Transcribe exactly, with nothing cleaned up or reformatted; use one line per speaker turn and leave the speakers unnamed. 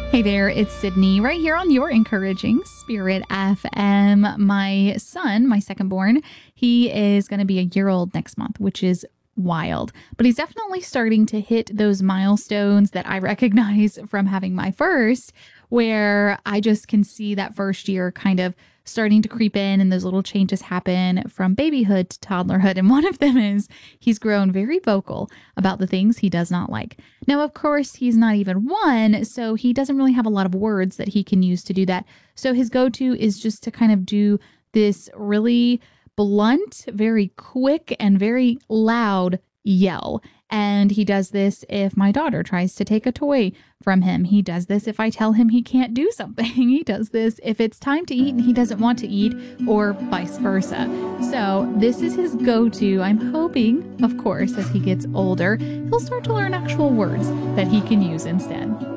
Hey there, it's Sydney right here on your Encouraging Spirit F M. My son, my second born, he is going to be a year old next month, which is wild. But he's definitely starting to hit those milestones that I recognize from having my first, where I just can see that first year kind of starting to creep in and those little changes happen from babyhood to toddlerhood. And one of them is he's grown very vocal about the things he does not like. Now, of course, he's not even one, so he doesn't really have a lot of words that he can use to do that. So his go-to is just to kind of do this really blunt, very quick, and very loud yell. And he does this if my daughter tries to take a toy from him. He does this if I tell him he can't do something. He does this if it's time to eat and he doesn't want to eat, or vice versa. So this is his go-to. I'm hoping, of course, as he gets older, he'll start to learn actual words that he can use instead.